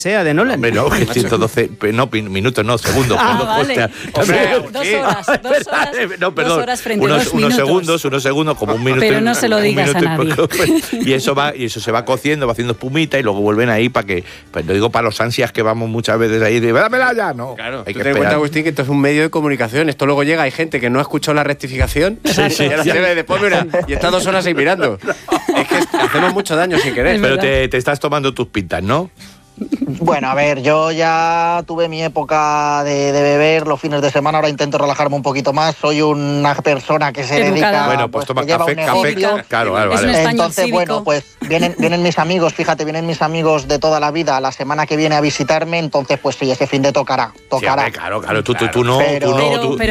sea de Nolan. Hombre, no, que 112, no, minutos, no, segundos. Vale. Hombre, 2 horas. no, perdón, 2 horas frente a 2 unos segundos, como un minuto. Pero no se lo digas a nadie. Y eso se va cociendo, va haciendo espumita y luego vuelven ahí para que, pues lo digo para los ansias que vamos muchas veces ahí, de dámela ya, no. Claro, hay tú que ten en cuenta, esperar. Agustín, que esto es un medio de comunicación. Esto luego llega, hay gente que no ha escuchado la rectificación y ahora se ve después, mira, y está 2 horas ahí mirando. Es que hacemos mucho daño sin querer. Pero te estás tomando tus pintas, ¿no? Bueno, a ver, yo ya tuve mi época de beber los fines de semana, ahora intento relajarme un poquito más. Soy una persona que se dedica... Bueno, pues toma que lleva café, un negocio. claro, Es un vale. español Entonces, cívico. bueno, pues vienen mis amigos, fíjate, vienen mis amigos de toda la vida la semana que viene a visitarme, entonces pues sí, ese fin de tocará. Sí, hombre, claro, tú no... Pero- tú-